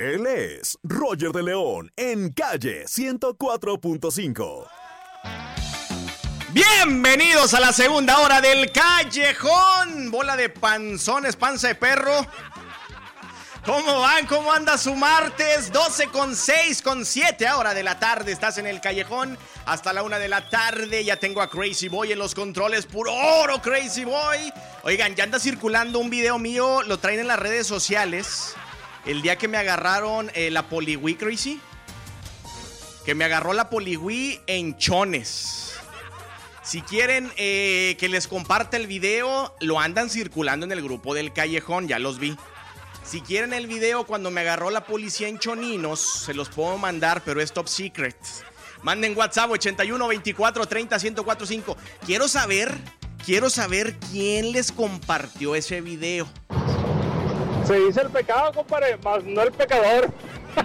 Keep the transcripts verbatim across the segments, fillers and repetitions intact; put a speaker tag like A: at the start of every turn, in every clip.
A: Él es Roger de León en Calle ciento cuatro punto cinco.
B: Bienvenidos a la segunda hora del Callejón. Bola de panzones, panza de perro. ¿Cómo van? ¿Cómo anda su martes? doce con seis, con siete ahora de la tarde. Estás en el Callejón hasta la una de la tarde. Ya tengo a Crazy Boy en los controles. Puro oro, Crazy Boy. Oigan, ya anda circulando un video mío. Lo traen en las redes sociales. El día que me agarraron eh, la Poliwí, Crazy. Que me agarró la Poliwí en Chones. Si quieren eh, que les comparte el video, lo andan circulando en el grupo del Callejón, ya los vi. Si quieren el video cuando me agarró la policía en Choninos, se los puedo mandar, pero es top secret. Manden WhatsApp ochenta y uno, veinticuatro, treinta, ciento cuatro cinco. Quiero saber, quiero saber quién les compartió ese video.
C: Se dice el pecado, compadre, más no el pecador.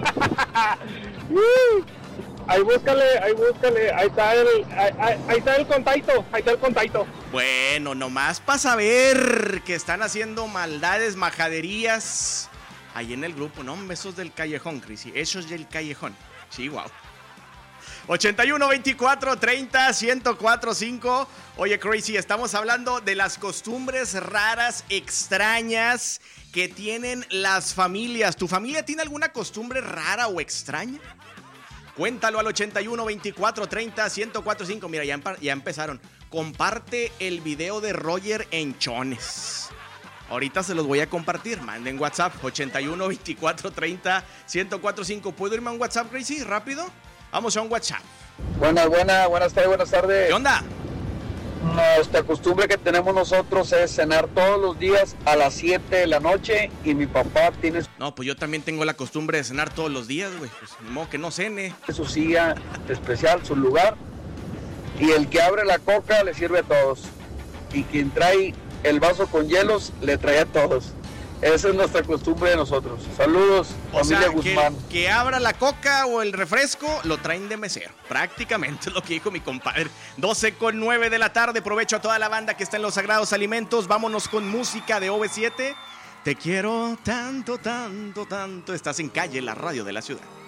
C: Ahí búscale, ahí búscale, ahí está el, ahí, ahí, ahí está el contacto, ahí está el contacto.
B: Bueno, nomás para saber que están haciendo maldades, majaderías ahí en el grupo, no, esos del Callejón, Crisi, esos del Callejón, sí, wow. ochenta y uno, veinticuatro, treinta, ciento cuatro cinco. Oye, Crazy, estamos hablando de las costumbres raras, extrañas que tienen las familias. ¿Tu familia tiene alguna costumbre rara o extraña? Cuéntalo al ochenta y uno, veinticuatro, treinta, ciento cuatro cinco. Mira, ya, ya empezaron. Comparte el video de Roger en Chones. Ahorita se los voy a compartir. Manden WhatsApp ochenta y uno, veinticuatro, treinta, ciento cuatro cinco. ¿Puedo irme a un WhatsApp, Crazy? Rápido. Vamos a un WhatsApp.
D: Buenas, buenas, buenas tardes, buenas tardes.
B: ¿Qué onda?
D: Nuestra costumbre que tenemos nosotros es cenar todos los días a las siete de la noche y mi papá tiene
B: No, pues yo también tengo la costumbre de cenar todos los días, güey. Pues ni modo que no cene.
D: su silla especial, su lugar, y el que abre la coca le sirve a todos y quien trae el vaso con hielos le trae a todos. Esa es nuestra costumbre de nosotros. Saludos,
B: o
D: familia
B: sea,
D: Guzmán.
B: Que, que abra la coca o el refresco, lo traen de mesero. Prácticamente es lo que dijo mi compadre. doce con nueve de la tarde. Aprovecho a toda la banda que está en los Sagrados Alimentos. Vámonos con música de O V siete. Te quiero tanto, tanto, tanto. Estás en Calle, la radio de la ciudad.